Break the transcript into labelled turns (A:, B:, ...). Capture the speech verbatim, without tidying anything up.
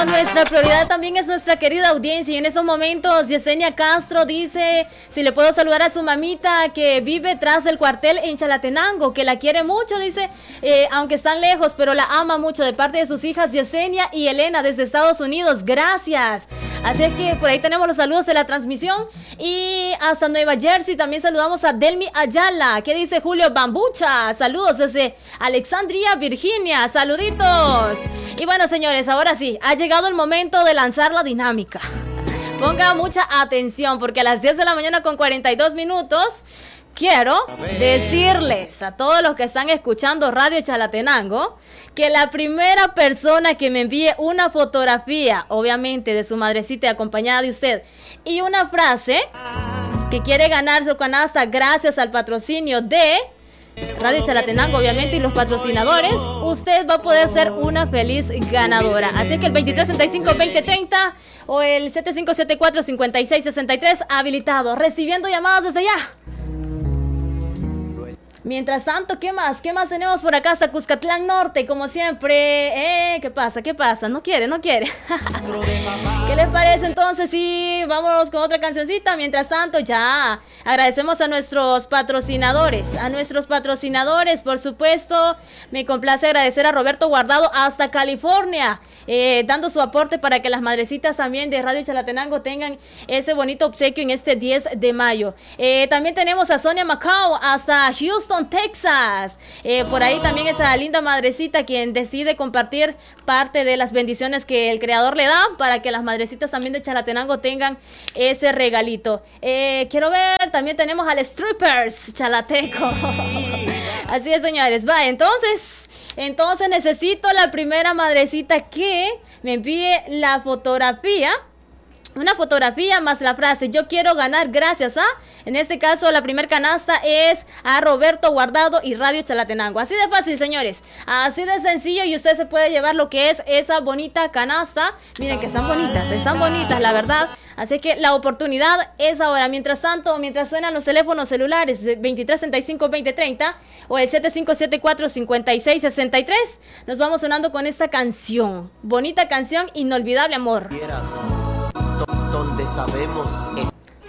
A: pero nuestra prioridad también es nuestra querida audiencia. Y en esos momentos, Yesenia Castro dice si le puedo saludar a su mamita que vive tras el cuartel en Chalatenango, que la quiere mucho, dice, eh, aunque están lejos, pero la ama mucho, de parte de sus hijas Yesenia y Elena desde Estados Unidos. Gracias. Así es que por ahí tenemos los saludos de la transmisión. Y hasta Nueva Jersey también saludamos a Delmi Ayala. ¿Qué dice Julio Bambucha? Saludos desde Alexandria, Virginia. Saluditos. Y bueno, señores, ahora sí, ha llegado el momento de lanzar la dinámica. Ponga mucha atención porque a las diez de la mañana con cuarenta y dos minutos... quiero decirles a todos los que están escuchando Radio Chalatenango que la primera persona que me envíe una fotografía, obviamente de su madrecita acompañada de usted, y una frase que quiere ganar su canasta gracias al patrocinio de Radio Chalatenango, obviamente, y los patrocinadores, usted va a poder ser una feliz ganadora. Así que el veintitrés sesenta y cinco veinte treinta o el setenta y cinco setenta y cuatro cincuenta y seis sesenta y tres habilitado, recibiendo llamadas desde ya. Mientras tanto, ¿qué más? ¿Qué más tenemos por acá hasta Cuscatlán Norte? Como siempre, ¿eh? ¿Qué pasa? ¿Qué pasa? No quiere, no quiere. ¿Qué les parece entonces? Sí, vámonos con otra cancioncita. Mientras tanto, ya agradecemos a nuestros patrocinadores, a nuestros patrocinadores, por supuesto. Me complace agradecer a Roberto Guardado hasta California, eh, dando su aporte para que las madrecitas también de Radio Chalatenango tengan ese bonito obsequio en este diez de mayo. Eh, también tenemos a Sonia Macao hasta Houston, Texas. Eh, por ahí también esa linda madrecita quien decide compartir parte de las bendiciones que el creador le da para que las madrecitas también de Chalatenango tengan ese regalito. Eh, quiero ver, también tenemos al Strippers Chalateco. Así es, señores. Va, entonces, entonces necesito la primera madrecita que me envíe la fotografía. Una fotografía más la frase yo quiero ganar gracias a, en este caso la primer canasta es a Roberto Guardado y Radio Chalatenango. Así de fácil, señores, así de sencillo, y usted se puede llevar lo que es esa bonita canasta. Miren que están bonitas, están bonitas, la verdad. Así que la oportunidad es ahora. Mientras tanto, mientras suenan los teléfonos celulares veintitrés treinta y cinco veinte treinta o el setenta y cinco setenta y cuatro cincuenta y seis sesenta y tres, nos vamos sonando con esta canción, bonita canción, Inolvidable Amor.
B: Donde sabemos es